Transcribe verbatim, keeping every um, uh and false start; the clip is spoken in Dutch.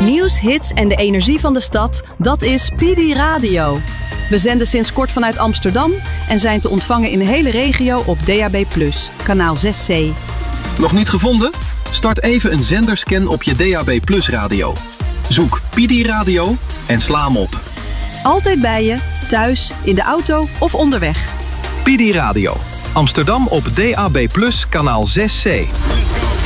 Nieuws, hits en de energie van de stad, dat is P D Radio. We zenden sinds kort vanuit Amsterdam en zijn te ontvangen in de hele regio op D A B plus, kanaal zes C. Nog niet gevonden? Start even een zenderscan op je D A B plus radio. Zoek P D Radio en sla hem op. Altijd bij je, thuis, in de auto of onderweg. P D Radio. Amsterdam op D A B plus, kanaal zes C.